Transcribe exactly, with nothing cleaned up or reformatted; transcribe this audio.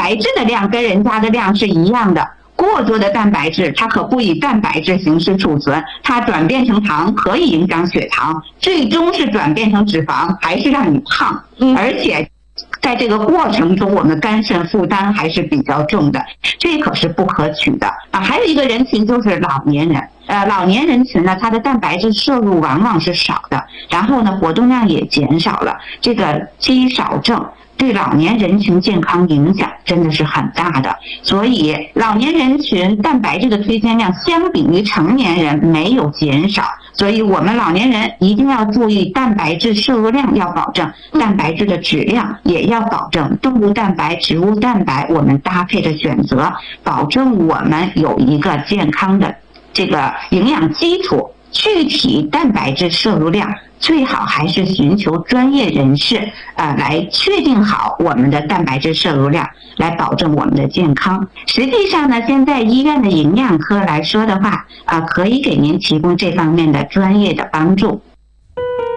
白质的量跟人家的量是一样的。过多的蛋白质，它可不以蛋白质形式储存，它转变成糖可以影响血糖，最终是转变成脂肪，还是让你胖。而且在这个过程中，我们肝肾负担还是比较重的，这可是不可取的啊。还有一个人群就是老年人，呃，老年人群呢，它的蛋白质摄入往往是少的，然后呢，活动量也减少了，这个肌少症对老年人群健康影响真的是很大的，所以老年人群蛋白质的推荐量相比于成年人没有减少，所以我们老年人一定要注意蛋白质摄入量要保证，蛋白质的质量也要保证，动物蛋白、植物蛋白我们搭配着选择，保证我们有一个健康的这个营养基础。具体蛋白质摄入量最好还是寻求专业人士呃来确定好我们的蛋白质摄入量，来保证我们的健康。实际上呢，现在医院的营养科来说的话啊、呃，可以给您提供这方面的专业的帮助。